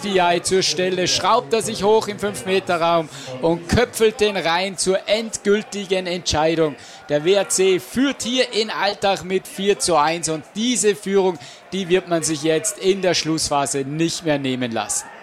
Stiai zur Stelle, schraubt er sich hoch im 5-Meter-Raum und köpfelt den rein zur endgültigen Entscheidung. Der WRC führt hier in Altach mit 4:1 und diese Führung, die wird man sich jetzt in der Schlussphase nicht mehr nehmen lassen.